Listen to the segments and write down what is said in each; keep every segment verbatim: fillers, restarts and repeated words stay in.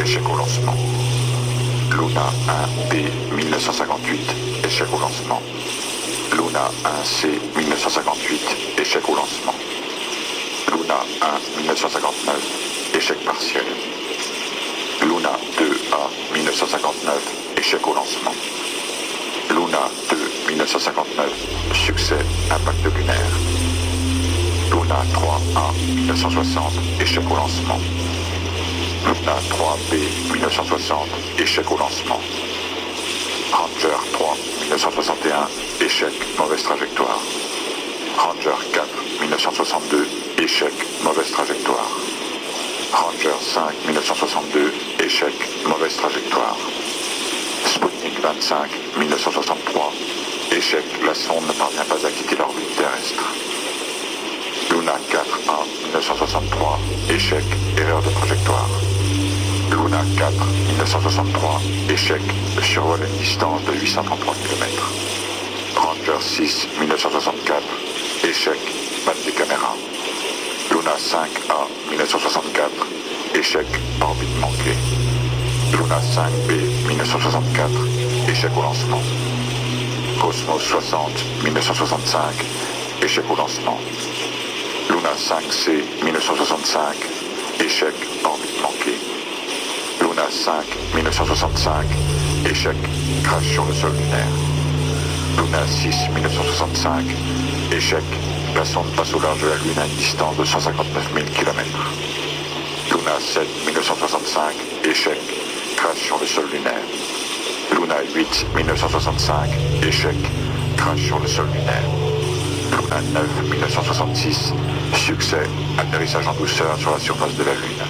échec au lancement. Luna un B mille neuf cent cinquante-huit, échec au lancement. Luna un C mille neuf cent cinquante-huit, échec au lancement. Luna un mille neuf cent cinquante-neuf, échec partiel. Luna deux A mille neuf cent cinquante-neuf, échec au lancement. Luna deux mille neuf cent cinquante-neuf, succès, impact lunaire. Luna trois A mille neuf cent soixante, échec au lancement. Luna trois B mille neuf cent soixante, échec au lancement. Ranger trois mille neuf cent soixante et un, échec, mauvaise trajectoire. Ranger quatre mille neuf cent soixante-deux, échec, mauvaise trajectoire. Ranger cinq mille neuf cent soixante-deux, échec, mauvaise trajectoire. Sputnik vingt-cinq mille neuf cent soixante-trois, échec, la sonde ne parvient pas à quitter l'orbite terrestre. Luna quatre A mille neuf cent soixante-trois, échec, erreur de trajectoire. Luna quatre mille neuf cent soixante-trois, échec, survol à une distance de huit cent trente-trois kilomètres. Ranger six mille neuf cent soixante-quatre, échec, panne des caméras. Luna cinq A mille neuf cent soixante-quatre, échec, orbite manquée. Luna cinq B mille neuf cent soixante-quatre, échec au lancement. Cosmos soixante mille neuf cent soixante-cinq, échec au lancement. Luna cinq C mille neuf cent soixante-cinq, échec, orbite manquée. Luna cinq mille neuf cent soixante-cinq, échec, crash sur le sol lunaire. Luna six mille neuf cent soixante-cinq, échec, la sonde passe au large de la Lune à une distance de cent cinquante-neuf mille kilomètres. Luna sept mille neuf cent soixante-cinq, échec, crash sur le sol lunaire. Luna huit mille neuf cent soixante-cinq, échec, crash sur le sol lunaire. Luna neuf mille neuf cent soixante-six, succès, atterrissage en douceur sur la surface de la Lune.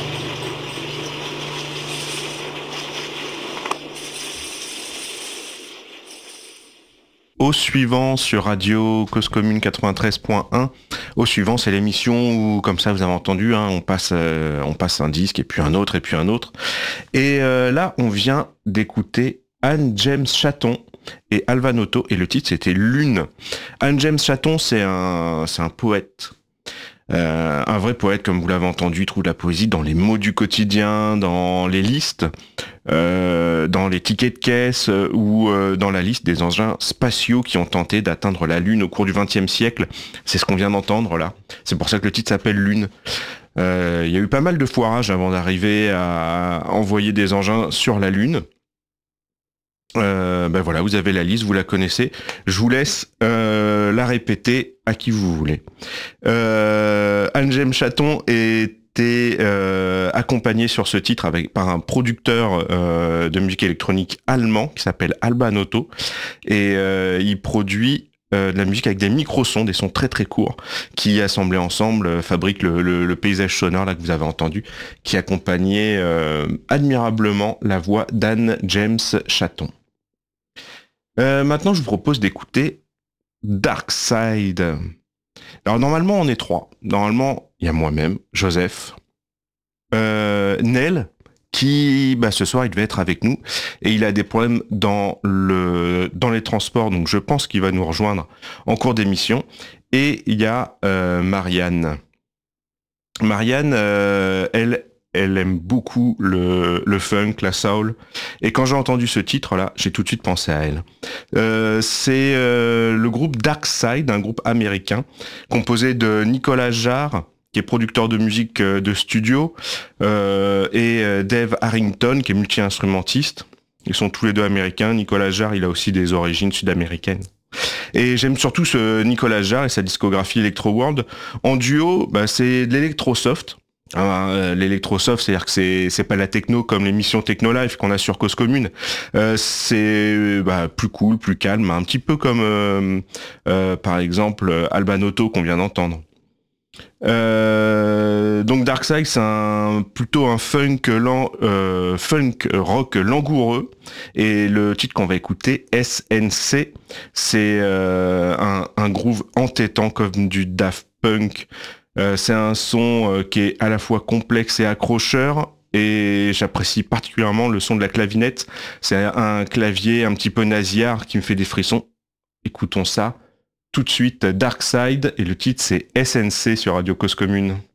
Au suivant sur Radio Cause Commune quatre-vingt-treize point un. Au suivant, c'est l'émission où, comme ça vous avez entendu, hein, on passe euh, on passe un disque et puis un autre et puis un autre. Et euh, là, on vient d'écouter Anne James Chatton et Alva Noto, et le titre c'était Lune. Anne James Chatton, c'est un c'est un poète. Euh, un vrai poète, comme vous l'avez entendu, il trouve de la poésie dans les mots du quotidien, dans les listes, euh, dans les tickets de caisse euh, ou euh, dans la liste des engins spatiaux qui ont tenté d'atteindre la Lune au cours du vingtième siècle. C'est ce qu'on vient d'entendre là. C'est pour ça que le titre s'appelle Lune. Euh, il y a eu pas mal de foirages avant d'arriver à envoyer des engins sur la Lune. Euh, ben voilà, vous avez la liste, vous la connaissez. Je vous laisse euh, la répéter à qui vous voulez. Euh, Anne James Chatton était euh, accompagnée sur ce titre avec par un producteur euh, de musique électronique allemand qui s'appelle Alba Noto, et euh, il produit euh, de la musique avec des micro-sons, des sons très très courts, qui assemblés ensemble euh, fabriquent le, le, le paysage sonore là que vous avez entendu, qui accompagnait euh, admirablement la voix d'Anne James Chatton. Euh, maintenant, je vous propose d'écouter Dark Side. Alors, normalement, on est trois. Normalement, il y a moi-même, Joseph, euh, Nel, qui, bah, ce soir, il devait être avec nous, et il a des problèmes dans le, dans les transports, donc je pense qu'il va nous rejoindre en cours d'émission. Et il y a euh, Marianne. Marianne, euh, elle, elle aime beaucoup le, le funk, la soul. Et quand j'ai entendu ce titre-là, j'ai tout de suite pensé à elle. Euh, c'est euh, le groupe Dark Side, un groupe américain, composé de Nicolas Jarre, qui est producteur de musique de studio, euh, et Dave Harrington, qui est multi-instrumentiste. Ils sont tous les deux américains. Nicolas Jarre, il a aussi des origines sud-américaines. Et j'aime surtout ce Nicolas Jarre et sa discographie Electro World. En duo, bah, c'est de l'électro-soft. Hein, l'électro-soft, c'est-à-dire que c'est c'est pas la techno comme l'émission Techno Live qu'on a sur Cause Commune. Euh, c'est bah, plus cool, plus calme, un petit peu comme euh, euh, par exemple Alba Noto qu'on vient d'entendre. Euh, donc Dark Side, c'est un, plutôt un funk, lan, euh, funk rock langoureux, et le titre qu'on va écouter, S N C, c'est euh, un, un groove entêtant comme du Daft Punk. Euh, c'est un son euh, qui est à la fois complexe et accrocheur, et j'apprécie particulièrement le son de la clavinette. C'est un clavier un petit peu nasillard qui me fait des frissons. Écoutons ça tout de suite, Dark Side, et le titre c'est S N C sur Radio Cause Commune.